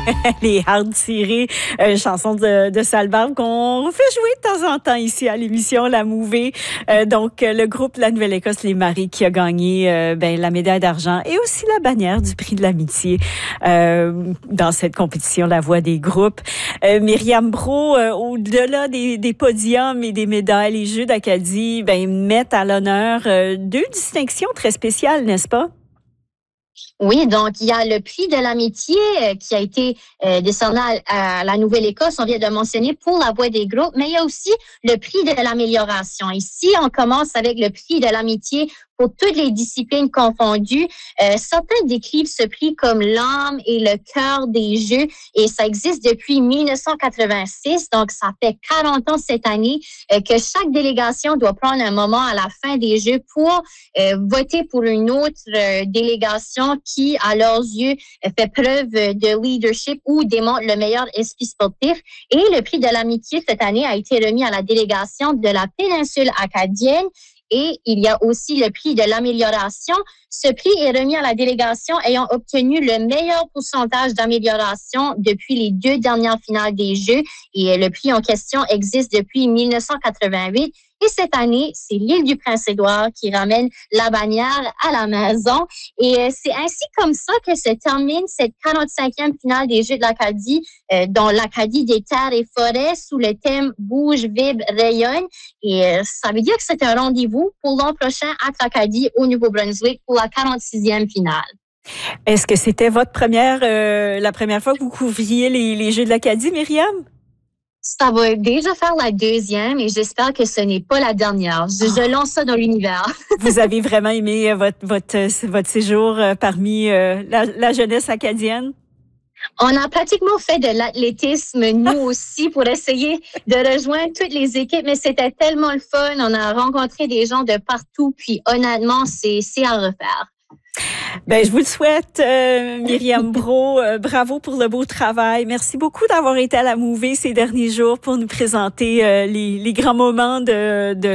Les hard tirés, chansons de Salbarbe qu'on fait jouer de temps en temps ici à l'émission La Mouvée. Donc, le groupe La Nouvelle-Écosse, Les Maris, qui a gagné la médaille d'argent et aussi la bannière du prix de l'amitié dans cette compétition La Voix des groupes. Myriam Brault, au-delà des podiums et des médailles, les Jeux d'Acadie mettent à l'honneur deux distinctions très spéciales, n'est-ce pas? Oui, donc il y a le prix de l'amitié qui a été décerné à la Nouvelle-Écosse, on vient de mentionner, pour la voix des groupes, mais il y a aussi le prix de l'amélioration. Ici, on commence avec le prix de l'amitié pour toutes les disciplines confondues. Certains décrivent ce prix comme l'âme et le cœur des Jeux et ça existe depuis 1986, donc ça fait 40 ans cette année que chaque délégation doit prendre un moment à la fin des Jeux pour voter pour une autre délégation qui, à leurs yeux, fait preuve de leadership ou démontre le meilleur esprit sportif. Et le prix de l'amitié cette année a été remis à la délégation de la péninsule acadienne. Et il y a aussi le prix de l'amélioration. Ce prix est remis à la délégation ayant obtenu le meilleur pourcentage d'amélioration depuis les 2 dernières finales des Jeux. Et le prix en question existe depuis 1988. Et cette année, c'est l'île du Prince-Édouard qui ramène la bannière à la maison. Et c'est ainsi comme ça que se termine cette 45e finale des Jeux de l'Acadie, dont l'Acadie des terres et forêts sous le thème « Bouge, vibre, rayonne ». Et ça veut dire que c'est un rendez-vous pour l'an prochain à l'Acadie au Nouveau-Brunswick pour la 46e finale. Est-ce que c'était la première fois que vous couvriez les Jeux de l'Acadie, Myriam? Ça va déjà faire la 2e et j'espère que ce n'est pas la dernière. Je lance ça dans l'univers. Vous avez vraiment aimé votre séjour parmi la jeunesse acadienne? On a pratiquement fait de l'athlétisme, nous aussi, pour essayer de rejoindre toutes les équipes, mais c'était tellement le fun. On a rencontré des gens de partout, puis honnêtement, c'est à refaire. Je vous le souhaite, Myriam Brault. Bravo pour le beau travail. Merci beaucoup d'avoir été à La Mouvée ces derniers jours pour nous présenter les grands moments de